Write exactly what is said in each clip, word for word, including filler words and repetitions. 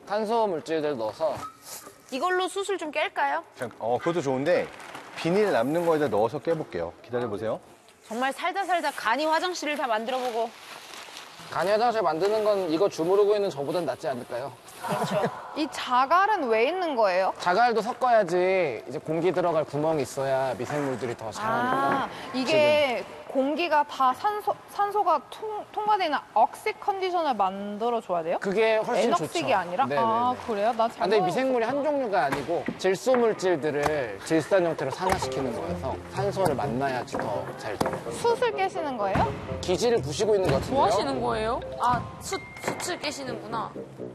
탄소 물질들 넣어서 이걸로 숯을 좀 깰까요? 어, 그것도 좋은데 비닐 남는 거에다 넣어서 깨볼게요. 기다려보세요. 정말 살다 살다 간이 화장실을 다 만들어보고. 간이 화장실 만드는 건 이거 주무르고 있는 저보단 낫지 않을까요? 그렇죠. 이 자갈은 왜 있는 거예요? 자갈도 섞어야지 이제 공기 들어갈 구멍이 있어야 미생물들이 더 자라니까. 아, 이게 공기가 다 산소, 산소가 통, 통과되는 억식 컨디션을 만들어줘야 돼요? 그게 훨씬 좋죠. 에녹식이 아니라? 네네네. 아, 그래요? 나 아, 잘못 근데 미생물이 한 종류가 아니고 질소 물질들을 질산 형태로 산화시키는 거여서 산소를 만나야지 더 잘 돼요. 숯을 깨시는 거예요? 기지를 부시고 있는 것 같은데요? 뭐 하시는 거예요? 아, 숯, 숯을 깨시는구나.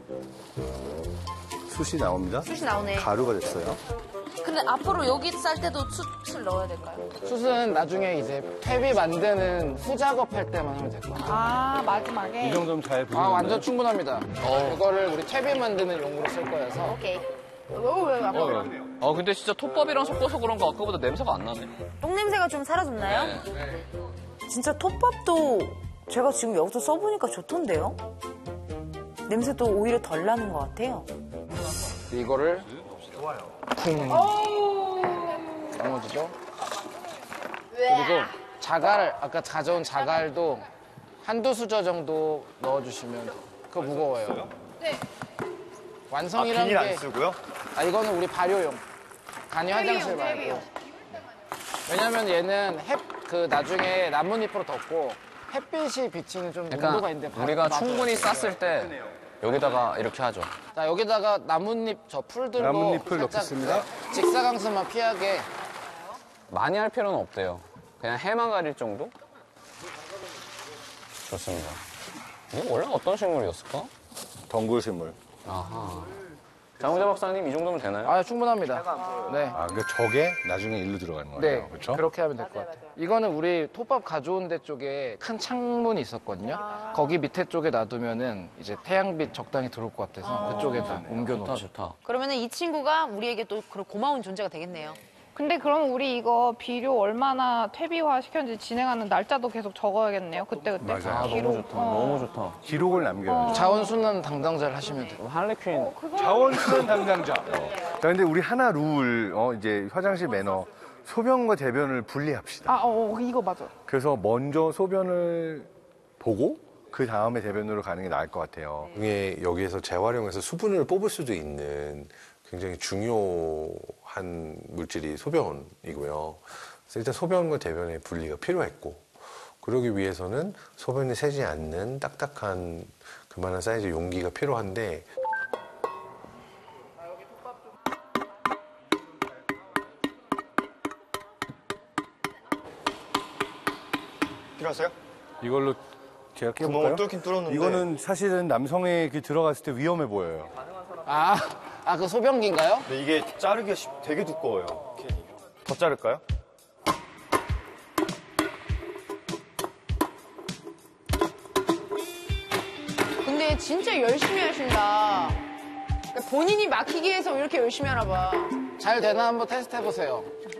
숯이 나옵니다. 숯이 나오네. 가루가 됐어요. 근데 앞으로 여기 쌀 때도 숯을 넣어야 될까요? 숯은 나중에 이제 퇴비 만드는 후작업 할 때만 하면 될 것 같아요. 아, 마지막에. 이 정도면 잘 부르는 아, 완전 충분합니다. 이거를 우리 퇴비 만드는 용으로 쓸 거여서. 오케이. 어, 왜, 왜, 어, 어, 근데 진짜 톱밥이랑 섞어서 그런가 아까보다 냄새가 안 나네. 똥냄새가 좀 사라졌나요? 진짜 톱밥도 제가 지금 여기서 써보니까 좋던데요? 냄새도 오히려 덜 나는 것 같아요. 이거를 쿵 나머지죠. 그리고 자갈, 아까 가져온 자갈도 한두 수저 정도 넣어주시면 돼요. 그거 무거워요. 네. 완성이라는 아, 비닐 게... 안 쓰고요? 아, 이거는 우리 발효용. 간이 화장실 말고. 왜냐면 얘는 햇, 그 나중에 나뭇잎으로 덮고 햇빛이 비치는 좀 그러니까 온도가 있는데 우리가 맞아요. 충분히 쌌을 때 여기다가 이렇게 하죠. 자, 여기다가 나뭇잎 저 풀 들고 나뭇잎을 살짝 넣겠습니다. 직사광선만 피하게. 많이 할 필요는 없대요. 그냥 해만 가릴 정도? 좋습니다. 이게 원래 어떤 식물이었을까? 덩굴식물. 아하. 장우재 박사님 이 정도면 되나요? 아, 충분합니다. 네. 아, 그 저게 나중에 일로 들어가는 거예요. 네, 그렇죠? 그렇게 하면 될 것 같아요. 이거는 우리 톱밥 가져온 데 쪽에 큰 창문이 있었거든요. 거기 밑에 쪽에 놔두면은 이제 태양빛 적당히 들어올 것 같아서 그쪽에다 좋다, 옮겨놓죠. 좋다. 그러면은 이 친구가 우리에게 또 그런 고마운 존재가 되겠네요. 근데 그럼 우리 이거 비료 얼마나 퇴비화 시켰는지 진행하는 날짜도 계속 적어야겠네요. 그때그때. 맞아요. 아, 기록. 너무 좋다. 어. 너무 좋다. 기록을 남겨요. 자원순환 담당자를 하시면 돼요. 할리퀸. 자원순환 담당자. 자, 근데 우리 하나 룰, 어, 이제 화장실 매너. 소변과 대변을 분리합시다. 아, 어, 어, 이거 맞아. 그래서 먼저 소변을 보고 그 다음에 대변으로 가는 게 나을 것 같아요. 이게 여기에서 재활용해서 수분을 뽑을 수도 있는 굉장히 중요한 물질이 소변이고요. 그래서 일단 소변과 대변의 분리가 필요했고, 그러기 위해서는 소변이 새지 않는 딱딱한 그만한 사이즈 용기가 필요한데, 필요하세요? 이걸로 제가 구멍을 깨볼까요? 뚫긴 뚫었는데. 이거는 사실은 남성의 그 들어갔을 때 위험해 보여요. 아, 아, 그 소변기인가요? 근데 이게 자르기가 쉽- 되게 두꺼워요. 더 자를까요? 근데 진짜 열심히 하신다. 그러니까 본인이 막히기 위해서 이렇게 열심히 하나 봐. 잘 되나 한번 테스트 해보세요.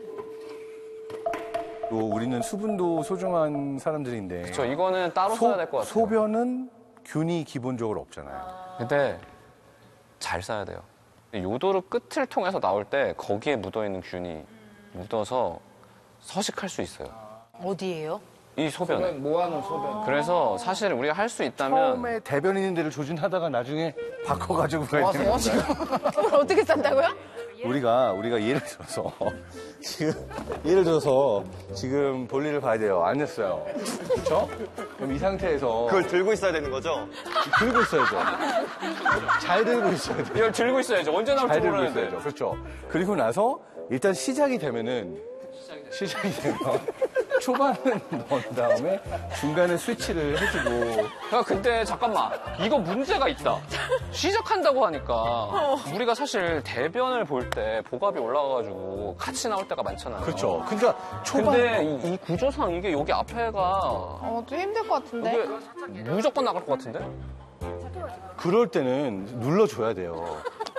또 우리는 수분도 소중한 사람들인데. 저 이거는 따로 써야 될 것 같아요. 소변은 균이 기본적으로 없잖아요. 근데 잘 싸야 돼요. 요도르 끝을 통해서 나올 때 거기에 묻어있는 균이 묻어서 서식할 수 있어요. 어디예요? 이 소변에. 소변, 모아놓은 소변. 그래서 사실 우리가 할 수 있다면 처음에 대변 있는 데를 조준하다가 나중에 바꿔가지고 가야 뭐 되는 하세요, 거예요. 지금? 그걸 어떻게 싼다고요? 우리가 우리가 예를 들어서 지금 예를 들어서 지금 볼일을 봐야 돼요. 안 했어요. 그렇죠? 그럼 이 상태에서 그걸 들고 있어야 되는 거죠? 들고 있어야죠. 잘 들고 있어야 돼요. 이걸 들고 있어야죠. 언제 나올지 잘 들고 모르는데. 있어야죠. 그렇죠. 그리고 나서 일단 시작이 되면은 시작이 되면 초반은 넣은 다음에 중간에 스위치를 해주고. 야, 근데 잠깐만. 이거 문제가 있다. 시작한다고 하니까 우리가 사실 대변을 볼 때 복압이 올라가가지고 같이 나올 때가 많잖아요. 그렇죠. 그러니까 초반. 근데 이, 이 구조상 이게 여기 앞에가 어, 좀 힘들 것 같은데. 이게 무조건 나갈 것 같은데? 그럴 때는 눌러줘야 돼요.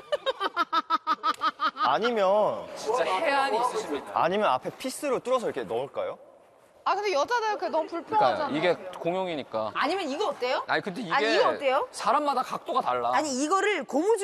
아니면 진짜 해안이 있으십니까? 아니면 앞에 피스로 뚫어서 이렇게 넣을까요? 아, 근데 여자들 그게 너무 그러니까 불편하잖아. 이게 공용이니까. 아니면 이거 어때요? 아니 근데 이게 아니, 이거 어때요? 사람마다 각도가 달라. 아니 이거를 고무줄